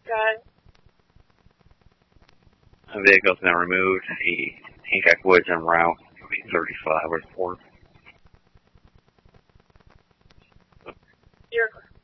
Got it. The vehicle's now removed. The Hancock Woods en route. 35 report. You're